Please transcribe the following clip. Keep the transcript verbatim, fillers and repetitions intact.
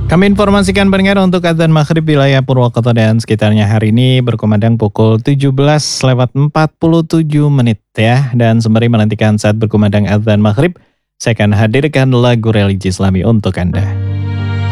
Kami informasikan pendengar untuk adzan maghrib wilayah Purwokerto dan sekitarnya hari ini berkumandang pukul tujuh belas lewat empat puluh tujuh menit ya. Dan sembari menantikan saat berkumandang adzan maghrib, saya akan hadirkan lagu religi Islami untuk Anda.